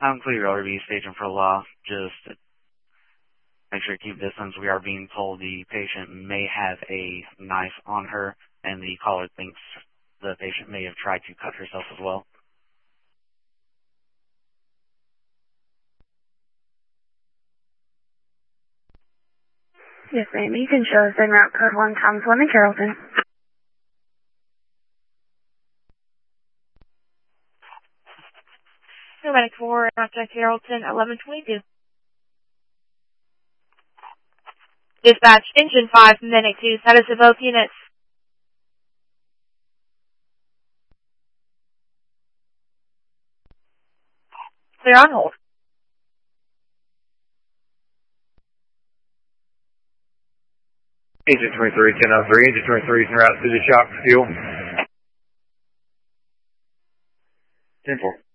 Include your ORB staging for law. Just make sure to keep distance. We are being told the patient may have a knife on her, and the caller thinks the patient may have tried to cut herself as well. Yes, ma'am. You can show us in route code 1 times 1 in Carrollton. Paramedic 4, Rochester Carrollton, 1122. Dispatch, engine 5, medic 2, status of both units. Clear on hold. Agent 23, 1003. Agent 23 is en route to the shop for fuel. 10-4.